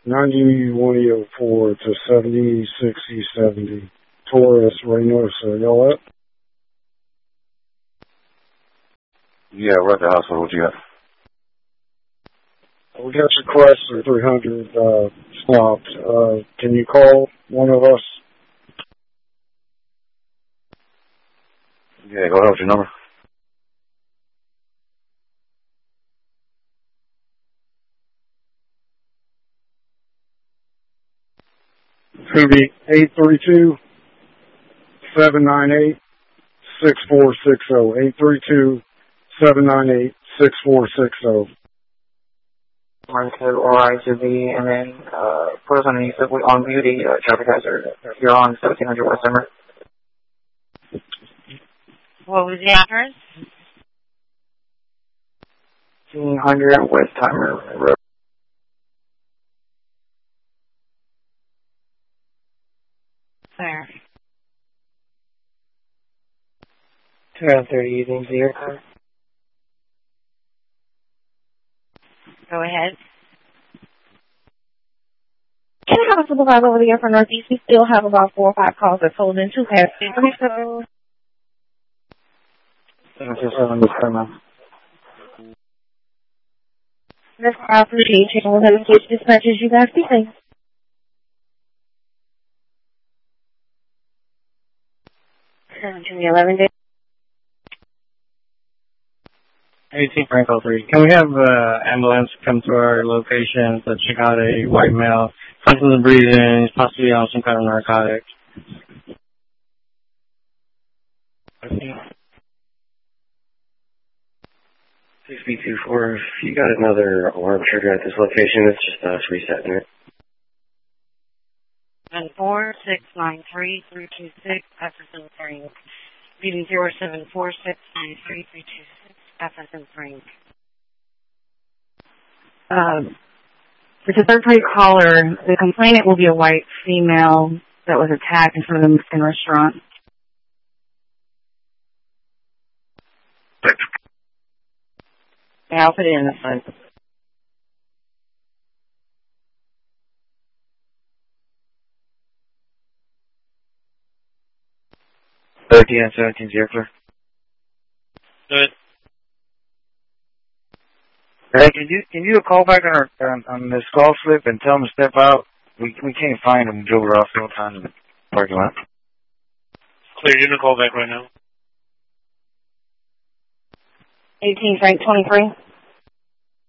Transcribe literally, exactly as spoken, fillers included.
ninety-one E oh four to seventy-six E seventy. Taurus, Reynosa. Y'all up? Yeah, we're at the hospital. What you got? We got your Chrysler three hundred uh, stopped. Uh, can you call one of us? Yeah, go ahead with your number. It's going to be eight three two, seven nine eight, six four six zero. eight three two, seven nine eight, six four six zero. One to O I to B, and then uh, put us underneath the on beauty uh, traffic hazard. You're on seventeen hundred West Summer. What was the address? seventeen hundred West Timer Road. There. two thirty evening to your car. Go ahead. Can I have a supervisor over here for Northeast? We still have about four or five calls that's holding two past two. I appreciate you. We'll have to get dispatches. You guys be safe. seventeen eleven days. eighteen Franco three. Can we have uh, ambulance come to our location to check out a white male? Possibly breathing, possibly on some kind of narcotic. six B two four, if you got another alarm trigger at this location, it's just us resetting it. Seven four six nine three three two six Jefferson Spring. Meeting zero seven four six nine three three two six Jefferson Spring. Um, it's a third-party caller. The complainant will be a white female that was attacked in front of the Mexican restaurant. Yeah, I'll put it in the front. thirteen and seventeen, zero clear. Good. Hey, can you can you do a call back on our on, on this call slip and tell them to step out? We we can't find them. Drove her off several times in the parking lot. Clear, you can call back right now. eighteen Frank twenty-three.